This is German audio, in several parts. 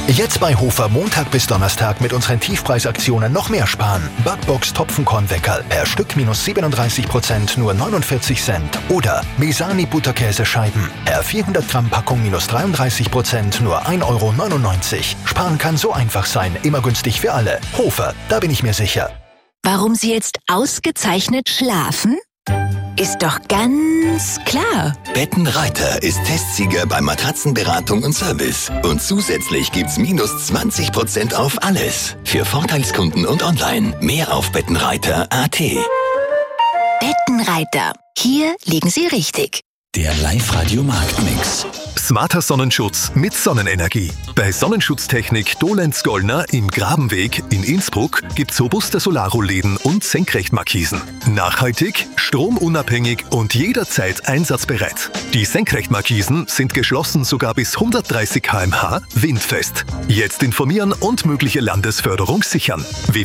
Jetzt bei Hofer Montag bis Donnerstag mit unseren Tiefpreisaktionen noch mehr sparen. Backbox Topfenkornweckerl per Stück minus 37%, nur 49 Cent. Oder Mesani Butterkäsescheiben per 400 Gramm Packung minus 33%, nur 1,99 Euro. Sparen kann so einfach sein, immer günstig für alle. Hofer, da bin ich mir sicher. Warum Sie jetzt ausgezeichnet schlafen? Ist doch ganz klar. Bettenreiter ist Testsieger bei Matratzenberatung und Service. Und zusätzlich gibt's minus 20% auf alles. Für Vorteilskunden und online. Mehr auf bettenreiter.at. Bettenreiter. Hier liegen Sie richtig. Der Live-Radio Marktmix. Smarter Sonnenschutz mit Sonnenenergie. Bei Sonnenschutztechnik Dolenz-Gollner im Grabenweg in Innsbruck gibt's robuste Solarrollläden und Senkrechtmarkisen. Nachhaltig, stromunabhängig und jederzeit einsatzbereit. Die Senkrechtmarkisen sind geschlossen sogar bis 130 km/h windfest. Jetzt informieren und mögliche Landesförderung sichern.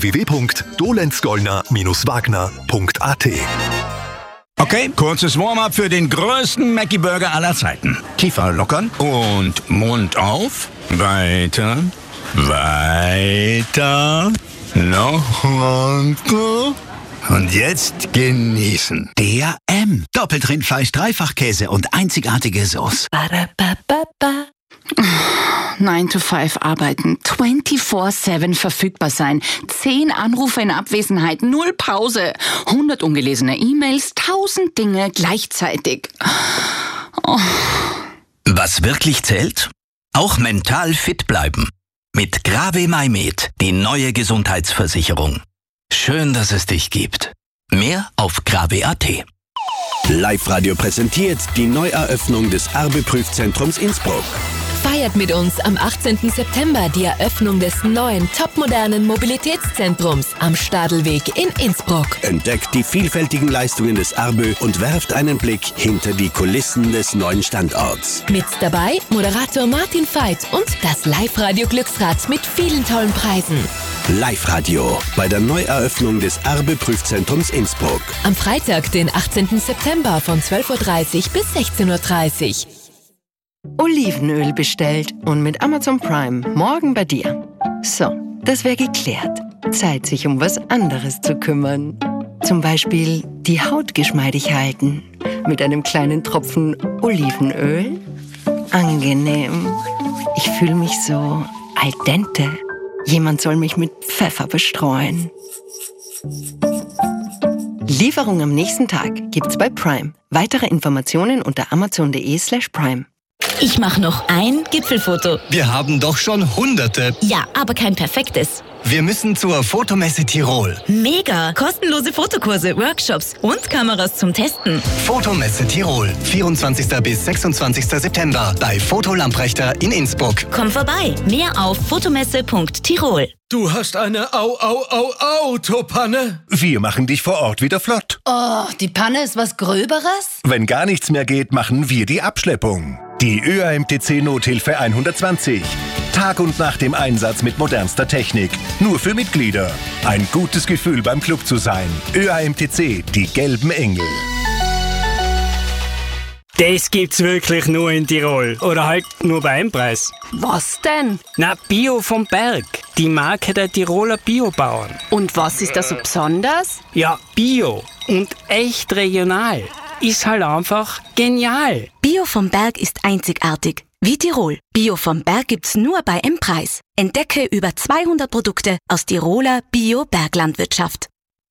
www.dolenzgollner-wagner.at. Okay, kurzes Warm-up für den größten Mackie-Burger aller Zeiten. Kiefer lockern und Mund auf. Weiter, weiter, noch weiter. Und jetzt genießen. Der M. Doppelt Rindfleisch, Dreifachkäse und einzigartige Sauce. 9 to 5 arbeiten, 24/7 verfügbar sein, 10 Anrufe in Abwesenheit, 0 Pause, 100 ungelesene E-Mails, 1000 Dinge gleichzeitig. Oh. Was wirklich zählt? Auch mental fit bleiben. Mit Grave MyMed, die neue Gesundheitsversicherung. Schön, dass es dich gibt. Mehr auf grave.at. Live-Radio präsentiert die Neueröffnung des Arbe-Prüfzentrums Innsbruck. Feiert mit uns am 18. September die Eröffnung des neuen, topmodernen Mobilitätszentrums am Stadelweg in Innsbruck. Entdeckt die vielfältigen Leistungen des Arbe und werft einen Blick hinter die Kulissen des neuen Standorts. Mit dabei Moderator Martin Veit und das Live-Radio Glücksrad mit vielen tollen Preisen. Live-Radio bei der Neueröffnung des Arbe-Prüfzentrums Innsbruck. Am Freitag, den 18. September von 12.30 Uhr bis 16.30 Uhr. Olivenöl bestellt und mit Amazon Prime morgen bei dir. So, das wäre geklärt. Zeit, sich um was anderes zu kümmern. Zum Beispiel die Haut geschmeidig halten. Mit einem kleinen Tropfen Olivenöl. Angenehm. Ich fühle mich so al dente. Jemand soll mich mit Pfeffer bestreuen. Lieferung am nächsten Tag gibt's bei Prime. Weitere Informationen unter amazon.de/prime. Ich mache noch ein Gipfelfoto. Wir haben doch schon Hunderte. Ja, aber kein perfektes. Wir müssen zur Fotomesse Tirol. Mega! Kostenlose Fotokurse, Workshops und Kameras zum Testen. Fotomesse Tirol. 24. bis 26. September bei Foto Lamprechter in Innsbruck. Komm vorbei. Mehr auf fotomesse.tirol. Du hast eine Autopanne? Wir machen dich vor Ort wieder flott. Oh, die Panne ist was Gröberes? Wenn gar nichts mehr geht, machen wir die Abschleppung. Die ÖAMTC Nothilfe 120. Tag und Nacht im Einsatz mit modernster Technik. Nur für Mitglieder. Ein gutes Gefühl beim Club zu sein. ÖAMTC, die gelben Engel. Das gibt's wirklich nur in Tirol. Oder halt nur bei einem Preis. Was denn? Na, Bio vom Berg. Die Marke der Tiroler Biobauern. Und was ist da so besonders? Ja, Bio und echt regional. Ist halt einfach genial. Bio vom Berg ist einzigartig. Wie Tirol. Bio vom Berg gibt's nur bei M-Preis. Entdecke über 200 Produkte aus Tiroler Bio-Berglandwirtschaft.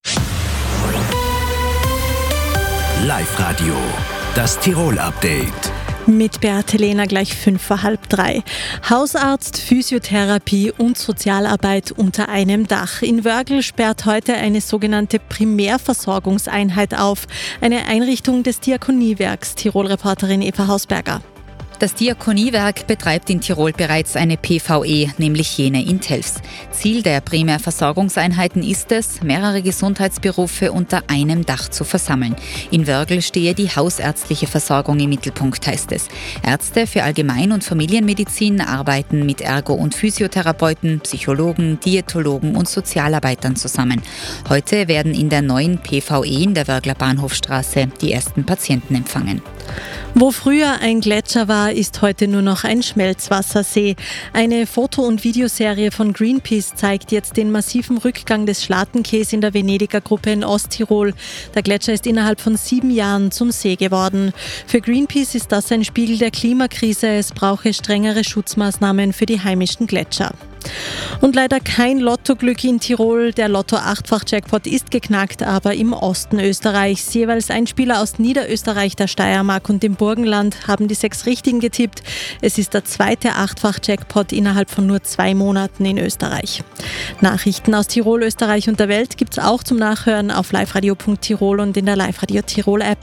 Live-Radio, das Tirol-Update. Mit Beate Lehner gleich 2:55. Hausarzt, Physiotherapie und Sozialarbeit unter einem Dach. In Wörgl sperrt heute eine sogenannte Primärversorgungseinheit auf. Eine Einrichtung des Diakoniewerks. Tirol-Reporterin Eva Hausberger. Das Diakoniewerk betreibt in Tirol bereits eine PVE, nämlich jene in Telfs. Ziel der Primärversorgungseinheiten ist es, mehrere Gesundheitsberufe unter einem Dach zu versammeln. In Wörgl stehe die hausärztliche Versorgung im Mittelpunkt, heißt es. Ärzte für Allgemein- und Familienmedizin arbeiten mit Ergo- und Physiotherapeuten, Psychologen, Diätologen und Sozialarbeitern zusammen. Heute werden in der neuen PVE in der Wörgler Bahnhofstraße die ersten Patienten empfangen. Wo früher ein Gletscher war, ist heute nur noch ein Schmelzwassersee. Eine Foto- und Videoserie von Greenpeace zeigt jetzt den massiven Rückgang des Schlattenkees in der Venediger Gruppe in Osttirol. Der Gletscher ist innerhalb von 7 Jahren zum See geworden. Für Greenpeace ist das ein Spiegel der Klimakrise. Es brauche strengere Schutzmaßnahmen für die heimischen Gletscher. Und leider kein Lottoglück in Tirol. Der Lotto-8-fach-Jackpot ist geknackt, aber im Osten Österreichs. Jeweils ein Spieler aus Niederösterreich, der Steiermark und dem Burgenland haben die 6 Richtigen getippt. Es ist der zweite 8-fach-Jackpot innerhalb von nur 2 Monaten in Österreich. Nachrichten aus Tirol, Österreich und der Welt gibt's auch zum Nachhören auf liveradio.tirol und in der Live-Radio Tirol App.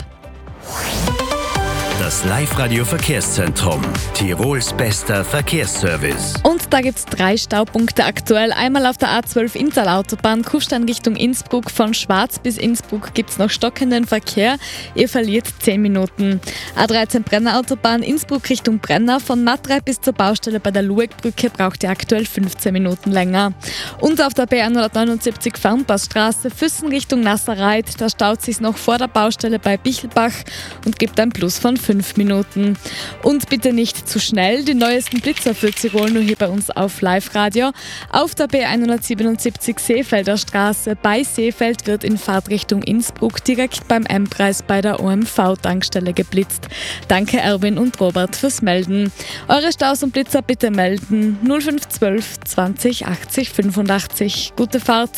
Das Live-Radio-Verkehrszentrum. Tirols bester Verkehrsservice. Und da gibt es 3 Staupunkte aktuell. Einmal auf der A12 Inntal-Autobahn, Kufstein Richtung Innsbruck. Von Schwaz bis Innsbruck gibt es noch stockenden Verkehr. Ihr verliert 10 Minuten. A13 Brenner-Autobahn, Innsbruck Richtung Brenner. Von Matrei bis zur Baustelle bei der Luegbrücke braucht ihr aktuell 15 Minuten länger. Und auf der B179 Fernpassstraße, Füssen Richtung Nasserreit. Da staut sich noch vor der Baustelle bei Bichelbach und gibt ein Plus von 5 Minuten. Und bitte nicht zu schnell, die neuesten Blitzer für Tirol nur hier bei uns auf Live-Radio. Auf der B177 Seefelder Straße bei Seefeld wird in Fahrtrichtung Innsbruck direkt beim M-Preis bei der OMV-Tankstelle geblitzt. Danke Erwin und Robert fürs Melden. Eure Staus und Blitzer bitte melden 0512 20 80 85. Gute Fahrt.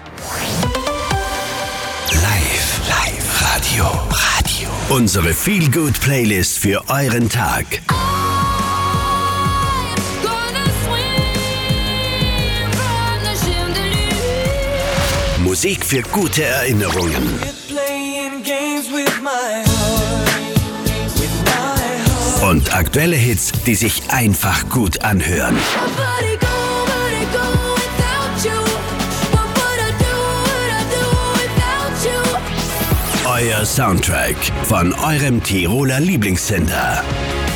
Live-Radio. Unsere Feel-Good-Playlist für euren Tag. Musik für gute Erinnerungen. Und aktuelle Hits, die sich einfach gut anhören. Euer Soundtrack von eurem Tiroler Lieblingssender.